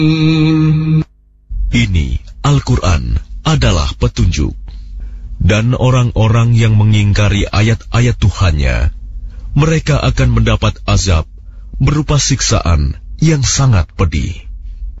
Ini Al-Quran adalah petunjuk. Dan orang-orang yang mengingkari ayat-ayat Tuhannya, mereka akan mendapat azab berupa siksaan yang sangat pedih.